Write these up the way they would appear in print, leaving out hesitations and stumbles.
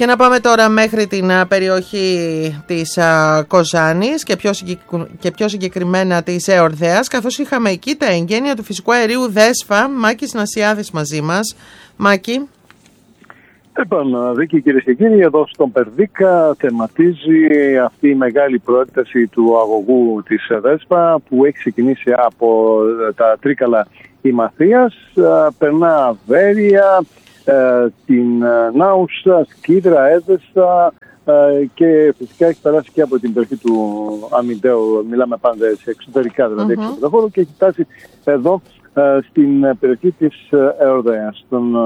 Και να πάμε τώρα μέχρι την περιοχή της Κοζάνης και πιο συγκεκριμένα της Εορδαίας, καθώς είχαμε εκεί τα εγγένεια του φυσικού αερίου Δέσφα. Μάκης Νασιάδης μαζί μας. Μάκη. Λοιπόν, Βίκη, κυρίες και κύριοι, εδώ στον Περδίκα θεματίζει αυτή η μεγάλη προέκταση του αγωγού της Δέσπα που έχει ξεκινήσει από τα Τρίκαλα Ημαθίας, περνά Βέρεια, την Νάουσα, Σκύδρα, Έδεσα και φυσικά έχει περάσει και από την περιοχή του Αμυντέου. Μιλάμε πάντα σε εξωτερικά, δηλαδή έξω από το χώρο, και έχει φτάσει εδώ στην περιοχή της Εορδαίας,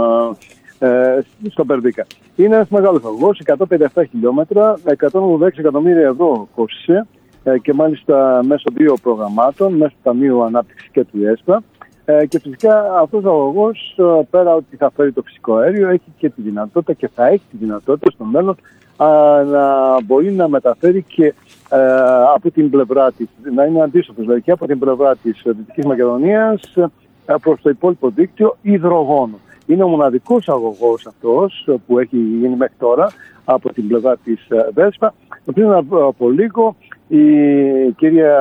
στον Περδίκα. Είναι ένας μεγάλος αγωγός, 157 χιλιόμετρα, 186 εκατομμύρια ευρώ κόστησε και μάλιστα μέσω 2 προγραμμάτων, μέσω του Ταμείου Ανάπτυξης και του ΕΣΠΑ. Και φυσικά αυτός ο αγωγός, πέρα ότι θα φέρει το φυσικό αέριο, έχει και τη δυνατότητα και θα έχει τη δυνατότητα στο μέλλον να μπορεί να μεταφέρει και από την πλευρά της, να είναι αντίστοιχος, δηλαδή και από την πλευρά της Δυτικής Μακεδονίας προς το υπόλοιπο δίκτυο υδρογόνου. Είναι ο μοναδικός αγωγός αυτός που έχει γίνει μέχρι τώρα από την πλευρά της Δέσπα. Πριν από λίγο η κυρία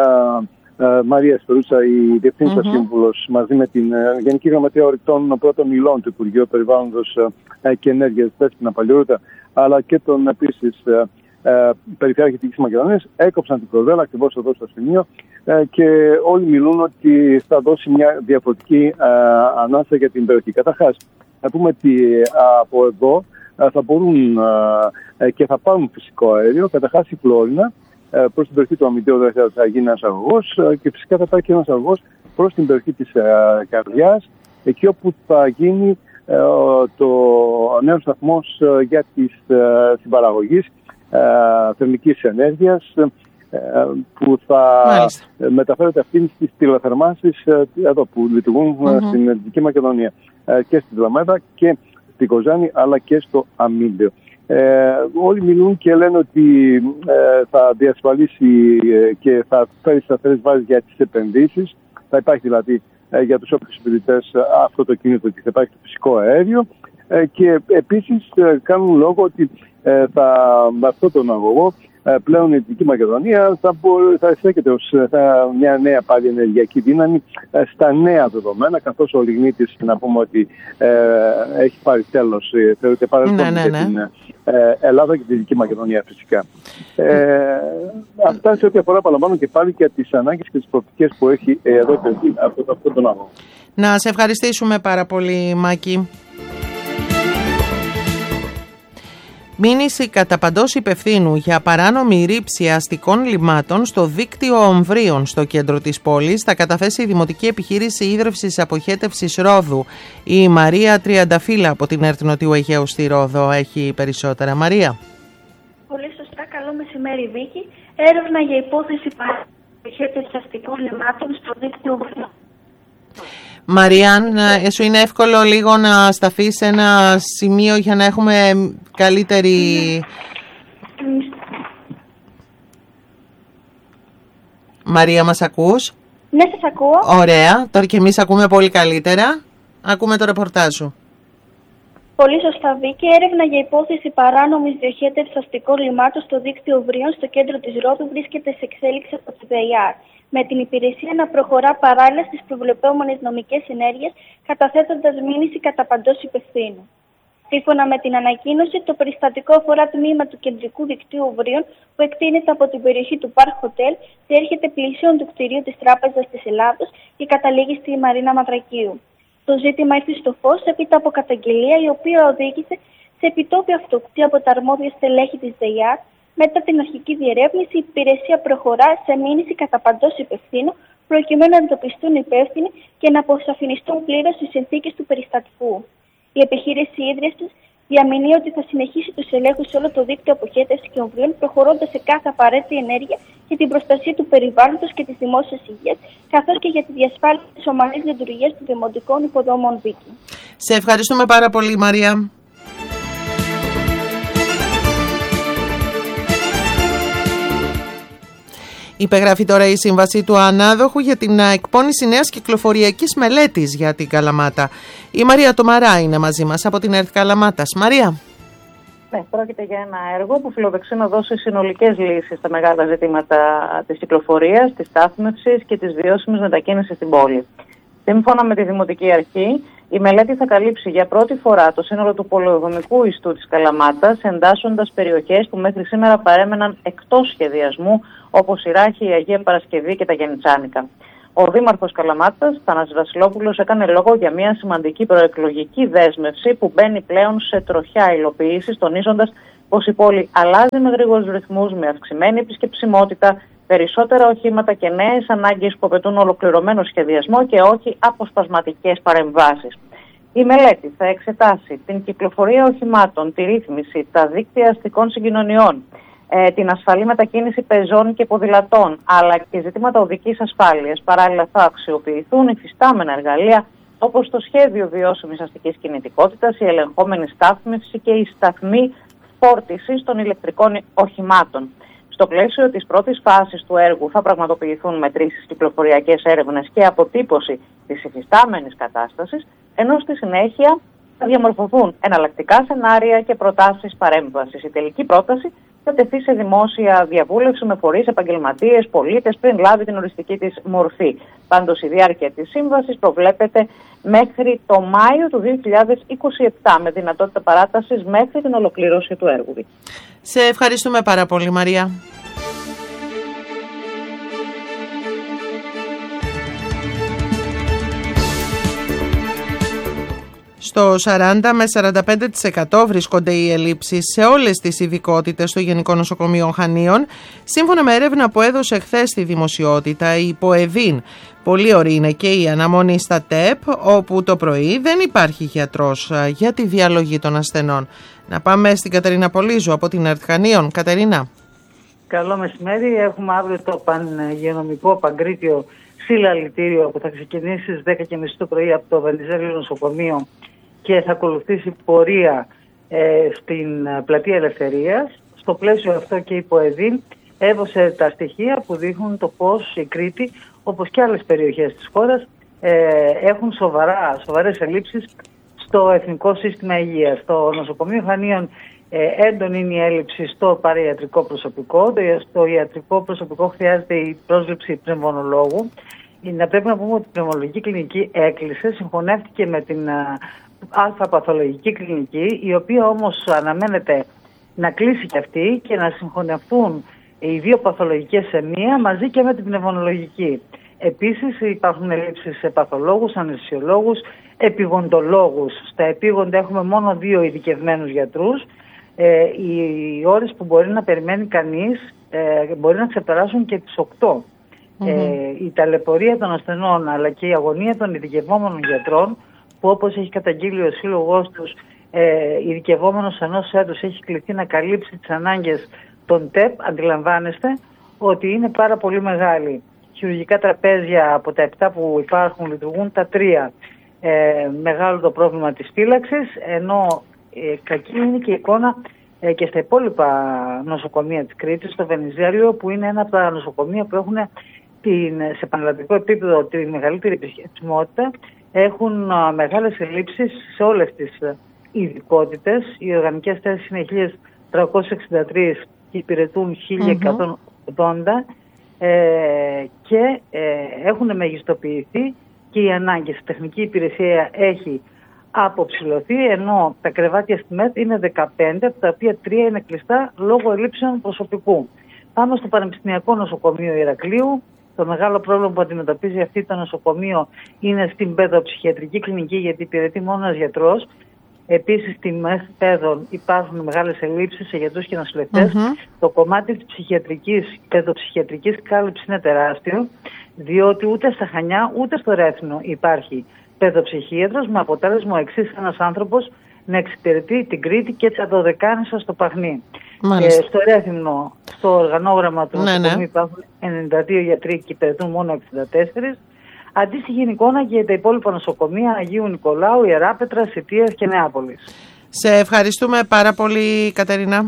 Μαρία Σπερούτσα, η Διευθύνουσα Σύμβουλος, μαζί με την Γενική Γραμματεία Ορυκτών Πρώτων Υλών του Υπουργείου Περιβάλλοντος και Ενέργειας, Δέσποινα Παλιούτα, αλλά και τον επίσης Περιφερειάρχη της Μακεδονίας, έκοψαν την κορδέλα ακριβώς εδώ στο σημείο και όλοι μιλούν ότι θα δώσει μια διαφορετική ανάσα για την περιοχή. Καταρχάς, να πούμε ότι από εδώ θα μπορούν και θα πάρουν φυσικό αέριο. Καταρχάς η Φλόρινα προς την περιοχή του Αμυντέου θα γίνει ένας αγωγός και φυσικά θα υπάρχει και ένας αγωγός προς την περιοχή της Καρδιάς, εκεί όπου θα γίνει το νέο σταθμός για την παραγωγή θερμικής ενέργειας που θα μεταφέρεται αυτή στις τηλεθερμάνσεις εδώ που λειτουργούν στην Δυτική Μακεδονία και στην Δλαμέδα και στην Κοζάνη αλλά και στο Αμύντεο. Όλοι μιλούν και λένε ότι θα διασφαλίσει και θα φέρει σταθερές βάσεις για τις επενδύσεις. Θα υπάρχει δηλαδή για τους όποιους επενδυτές αυτό το κίνητο και θα υπάρχει το φυσικό αέριο και επίσης κάνουν λόγο ότι με αυτόν τον αγωγό πλέον η Δυτική Μακεδονία θα στέκεται ως μια νέα πάλι ενεργειακή δύναμη στα νέα δεδομένα, καθώς ο λιγνίτης, να πούμε ότι έχει πάρει τέλος, θεωρείται παρελθόν για την Ελλάδα και τη Δυτική Μακεδονία φυσικά. Αυτά σε ό,τι αφορά, παραλαμβάνω και πάλι και τις ανάγκες και τις προοπτικές που έχει εδώ και εκεί από αυτόν τον αγώνα. Να σε ευχαριστήσουμε πάρα πολύ, Μάκη. Μήνυση κατά παντός υπευθύνου για παράνομη ρήψη αστικών λιμάτων στο δίκτυο Ομβρίων στο κέντρο της πόλης θα καταθέσει η Δημοτική Επιχείρηση Ίδρυυσης Αποχέτευσης Ρόδου. Η Μαρία Τριανταφύλλα από την ΕΡΤ Νοτιού Αιγαίου στη Ρόδο έχει περισσότερα. Μαρία. Πολύ σωστά. Καλό μεσημέρι, Βίκη. Έρευνα για υπόθεση αποχέτευσης αστικών λιμάτων στο δίκτυο Ομβρίων. Μαρία, σου είναι εύκολο λίγο να σταθείς σε ένα σημείο για να έχουμε καλύτερη... Μαρία, μας ακούς? Ναι, σας ακούω. Ωραία, τώρα και εμείς ακούμε πολύ καλύτερα. Ακούμε το ρεπορτάζ σου. Πολύ σωστά, Βίκη. Έρευνα για υπόθεση παράνομης διοχέτευσης αστικών λιμάτων στο δίκτυο Ομβρίων στο κέντρο της Ρόδου βρίσκεται σε εξέλιξη από τη ΔΕΙΑΡ, με την υπηρεσία να προχωρά παράλληλα στις προβλεπόμενες νομικές ενέργειες, καταθέτοντας μήνυση κατά παντός υπευθύνου. Σύμφωνα με την ανακοίνωση, το περιστατικό αφορά τμήμα του κεντρικού δικτύου Ομβρίων που εκτείνεται από την περιοχή του Park Hotel, διέρχεται πλησίον του κτηρίου της Τράπεζας της Ελλάδος και καταλήγει στη Μαρίνα Μαδρακίου. Το ζήτημα ήρθε στο φως έπειτα από καταγγελία η οποία οδήγησε σε επιτόπια αυτοκτή από τα αρμόδια στελέχη της ΔΕΙΑΡ. Μετά την αρχική διερεύνηση, η υπηρεσία προχωρά σε μήνυση κατά παντός υπευθύνου, προκειμένου να εντοπιστούν υπεύθυνοι και να αποσαφινιστούν πλήρως οι συνθήκες του περιστατικού. Η επιχείρηση ίδρυσης διαμηνεί ότι θα συνεχίσει τους ελέγχους σε όλο το δίκτυο αποχέτευσης και ομβρίων, προχωρώντας σε κάθε απαραίτητη ενέργεια για την προστασία του περιβάλλοντος και της δημόσιας υγείας, καθώς και για τη διασφάλιση της ομαλής λειτουργίας των δημοτικών υποδομών, Βίκη. Σε ευχαριστούμε πάρα πολύ, Μαρία. Υπεγράφει τώρα η σύμβαση του ανάδοχου για την εκπόνηση νέας κυκλοφοριακής μελέτης για την Καλαμάτα. Η Μαρία Τομαρά είναι μαζί μας από την ΕΡΤ Καλαμάτας. Μαρία. Ναι, πρόκειται για ένα έργο που φιλοδοξεί να δώσει συνολικές λύσεις στα μεγάλα ζητήματα της κυκλοφορίας, της στάθμευσης και της βιώσιμης μετακίνησης στην πόλη. Σύμφωνα με τη Δημοτική Αρχή, η μελέτη θα καλύψει για πρώτη φορά το σύνολο του πολεοδομικού ιστού της Καλαμάτας, εντάσσοντας περιοχές που μέχρι σήμερα παρέμεναν εκτός σχεδιασμού, όπως η Ράχη, η Αγία Παρασκευή και τα Γενιτσάνικα. Ο Δήμαρχος Καλαμάτας, Θανάσης Βασιλόπουλος, έκανε λόγο για μια σημαντική προεκλογική δέσμευση που μπαίνει πλέον σε τροχιά υλοποίησης, τονίζοντας πως η πόλη αλλάζει με γρήγορους ρυθμούς, με αυξημένη επισκεψιμότητα, περισσότερα οχήματα και νέες ανάγκες που απαιτούν ολοκληρωμένο σχεδιασμό και όχι αποσπασματικές παρεμβάσεις. Η μελέτη θα εξετάσει την κυκλοφορία οχημάτων, τη ρύθμιση, τα δίκτυα αστικών συγκοινωνιών, την ασφαλή μετακίνηση πεζών και ποδηλατών, αλλά και ζητήματα οδικής ασφάλειας. Παράλληλα θα αξιοποιηθούν υφιστάμενα εργαλεία όπως το σχέδιο βιώσιμης αστικής κινητικότητας, η ελεγχόμενη στάθμευση και η σταθμή φόρτισης των ηλεκτρικών οχημάτων. Στο πλαίσιο της πρώτης φάσης του έργου θα πραγματοποιηθούν μετρήσεις, κυκλοφοριακές έρευνες και αποτύπωση της υφιστάμενης κατάστασης, ενώ στη συνέχεια θα διαμορφωθούν εναλλακτικά σενάρια και προτάσεις παρέμβασης. Η τελική πρόταση θα τεθεί σε δημόσια διαβούλευση με φορείς, επαγγελματίες, πολίτες πριν λάβει την οριστική της μορφή. Πάντως η διάρκεια της σύμβασης προβλέπεται μέχρι το Μάιο του 2027 με δυνατότητα παράτασης μέχρι την ολοκλήρωση του έργου. Σε ευχαριστούμε πάρα πολύ, Μαρία. Στο 40 με 45% βρίσκονται οι ελλείψεις σε όλες τις ειδικότητες στο Γενικό Νοσοκομείο Χανίων, σύμφωνα με έρευνα που έδωσε χθες στη δημοσιότητα η ΠΟΕΔΗΝ. Πολύ ωραία είναι και η αναμονή στα ΤΕΠ, όπου το πρωί δεν υπάρχει γιατρός για τη διαλογή των ασθενών. Να πάμε στην Κατερίνα Πολύζου από την ΕΡΤ Χανίων. Κατερίνα. Καλό μεσημέρι. Έχουμε αύριο το πανηγειονομικό Παγκρίτιο συλλαλητήριο που θα ξεκινήσει στις 10:30 το πρωί από το Βενιζέλιο Νοσοκομείο και θα ακολουθήσει πορεία στην Πλατεία Ελευθερίας. Στο πλαίσιο αυτό και η ΠΟΕΔΗΝ έδωσε τα στοιχεία που δείχνουν το πώς η Κρήτη, όπως και άλλες περιοχές της χώρας, έχουν σοβαρές ελλείψεις στο Εθνικό Σύστημα Υγείας. Στο Νοσοκομείο Χανίων έντονη είναι η έλλειψη στο παραϊατρικό προσωπικό. Στο ιατρικό προσωπικό χρειάζεται η πρόσληψη πνευμονολόγου. Πρέπει να πούμε ότι η πνευμονολογική κλινική έκλεισε, συγχωνεύτηκε με την αλφαπαθολογική κλινική, η οποία όμως αναμένεται να κλείσει και αυτή και να συγχωνευτούν οι δύο παθολογικές σε μία μαζί και με την πνευμονολογική. Επίσης υπάρχουν ελλείψεις σε παθολόγους, αναισθησιολόγους, επιγοντολόγους. Στα επίγοντα έχουμε μόνο 2 ειδικευμένους γιατρούς. Οι ώρες που μπορεί να περιμένει κανείς μπορεί να ξεπεράσουν και τις 8. Η ταλαιπωρία των ασθενών αλλά και η αγωνία των ειδικευόμενων γιατρών, που όπως έχει καταγγείλει ο σύλλογός τους, ειδικευόμενος ενός έτους έχει κληθεί να καλύψει τις ανάγκες των ΤΕΠ, αντιλαμβάνεστε ότι είναι πάρα πολύ μεγάλη. Χειρουργικά τραπέζια από τα 7 που υπάρχουν λειτουργούν τα 3. Μεγάλο το πρόβλημα της φύλαξης, ενώ κακή είναι και η εικόνα και στα υπόλοιπα νοσοκομεία της Κρήτης, στο Βενιζέλιο, που είναι ένα από τα νοσοκομεία που έχουν σε πανελλαδικό επίπεδο τη μεγαλύτερη επισκεψιμότητα, έχουν μεγάλες ελλείψεις σε όλες τις ειδικότητες. Οι οργανικές θέσεις είναι 1.363 και υπηρετούν 1.180 και έχουν μεγιστοποιηθεί και οι ανάγκες. Η τεχνική υπηρεσία έχει αποψηλωθεί, ενώ τα κρεβάτια στη ΜΕΤ είναι 15, από τα οποία 3 είναι κλειστά λόγω ελλείψεων προσωπικού. Πάμε στο Πανεπιστημιακό Νοσοκομείο Ηρακλείου. Το μεγάλο πρόβλημα που αντιμετωπίζει αυτή το νοσοκομείο είναι στην παιδοψυχιατρική κλινική, γιατί υπηρετεί μόνο ένας γιατρός. Επίσης, στη ΜΕΘ παιδών υπάρχουν μεγάλες ελλείψεις σε γιατρούς και νοσηλευτές. Το κομμάτι της παιδοψυχιατρικής κάλυψης είναι τεράστιο, διότι ούτε στα Χανιά ούτε στο Ρέθινο υπάρχει παιδοψυχίατρος, με αποτέλεσμα ο εξής ένας άνθρωπος να εξυπηρετεί την Κρήτη και τα Δωδεκάνησα στο Παχνί. Στο Ρέθυμνο, στο οργανόγραμμα του νοσοκομείου υπάρχουν 92 γιατροί και υπηρετούν μόνο 64. Αντίστοιχη εικόνα και τα υπόλοιπα νοσοκομεία Αγίου Νικολάου, Ιεράπετρα, Σιτίας και Νεάπολης. Σε ευχαριστούμε πάρα πολύ, Κατερίνα.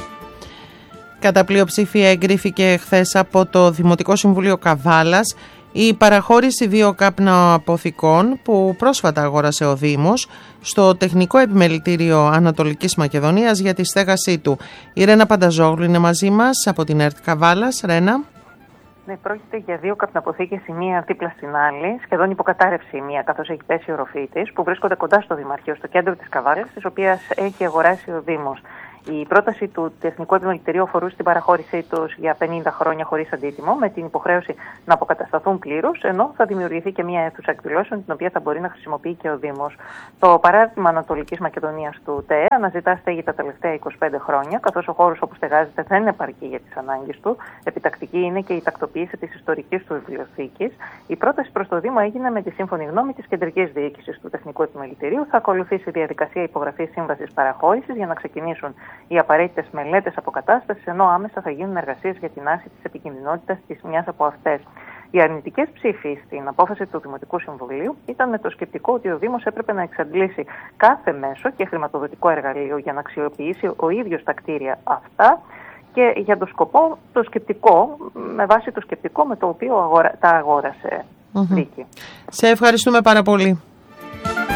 Κατά πλειοψηφία εγκρίθηκε χθες από το Δημοτικό Συμβούλιο Καβάλας Η παραχώρηση 2 καπναποθηκών που πρόσφατα αγόρασε ο Δήμος στο Τεχνικό Επιμελητήριο Ανατολικής Μακεδονίας για τη στέγασή του. Η Ρένα Πανταζόγλου είναι μαζί μας από την ΕΡΤ Καβάλας. Ρένα. Ναι, πρόκειται για 2 καπναποθήκες, η μία δίπλα στην άλλη, σχεδόν υποκατάρρευση η μία, καθώς έχει πέσει η οροφή της, που βρίσκονται κοντά στο Δημαρχείο, στο κέντρο της Καβάλας, της οποίας έχει αγοράσει ο Δήμος. Η πρόταση του Τεχνικού Επιμελητηρίου αφορούσε την παραχώρησή τους για 50 χρόνια χωρίς αντίτιμο, με την υποχρέωση να αποκατασταθούν πλήρως, ενώ θα δημιουργηθεί και μια αίθουσα εκδηλώσεων, την οποία θα μπορεί να χρησιμοποιεί και ο Δήμος. Το παράρτημα Ανατολικής Μακεδονίας του ΤΕΕ αναζητά στέγη τα τελευταία 25 χρόνια, καθώς ο χώρος όπου στεγάζεται δεν επαρκεί για τις ανάγκες του. Επιτακτική είναι και η τακτοποίηση της ιστορικής του βιβλιοθήκης. Η πρόταση προς το Δήμο έγινε με τη σύμφωνη γνώμη της Κεντρικής Διοίκησης του Τεχνικού Επιμελητηρίου. Θα ακολουθήσει η διαδικασία υπογραφής σύμβασης παραχώρησης για να ξεκινήσουν οι απαραίτητες μελέτες αποκατάστασης, ενώ άμεσα θα γίνουν εργασίες για την άρση της επικινδυνότητας της μιας από αυτές. Οι αρνητικές ψήφοι στην απόφαση του Δημοτικού Συμβουλίου ήταν με το σκεπτικό ότι ο Δήμος έπρεπε να εξαντλήσει κάθε μέσο και χρηματοδοτικό εργαλείο για να αξιοποιήσει ο ίδιος τα κτίρια αυτά και για το σκοπό, με βάση το σκεπτικό με το οποίο τα αγόρασε. Δίκη. Σε ευχαριστούμε πάρα πολύ.